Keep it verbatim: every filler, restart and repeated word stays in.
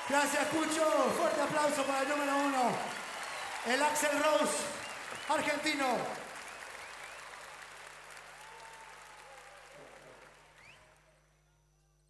Gracias, Cucho. Fuerte aplauso para el número uno. El Axl Rose argentino.